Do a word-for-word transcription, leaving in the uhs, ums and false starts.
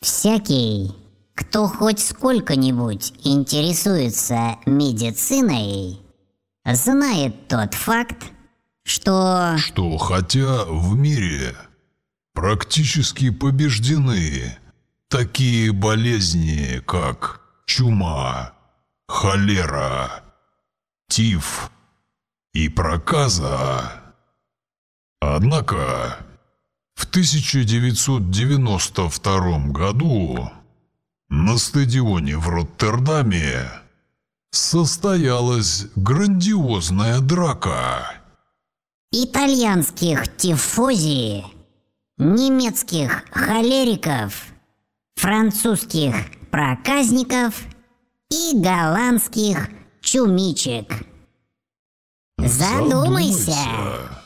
Всякий, кто хоть сколько-нибудь интересуется медициной, знает тот факт, что... Что хотя в мире практически побеждены такие болезни, как чума, холера, тиф и проказа. Однако в тысяча девятьсот девяносто втором году на стадионе в Роттердаме состоялась грандиозная драка итальянских тифози, немецких холериков, французских проказников и голландских чумичек. Задумайся! Задумайся.